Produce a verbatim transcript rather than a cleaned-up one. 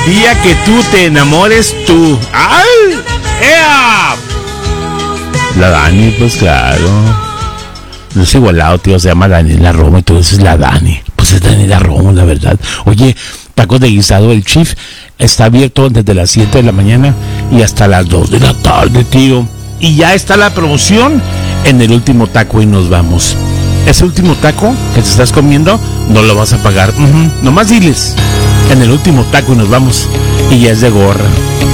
día que tú te enamores tú. ¡Ay! ¡Ea! La Dani, pues claro. No es igualado, tío, se llama Daniela Romo y tú dices la Dani. Pues es Daniela Romo, la verdad. Oye, tacos de guisado El Chief está abierto desde las siete de la mañana y hasta las dos de la tarde, tío. Y ya está la promoción en el último taco y nos vamos. Ese último taco que te estás comiendo no lo vas a pagar. Uh-huh. Nomás diles, en el último taco y nos vamos. Y ya es de gorra.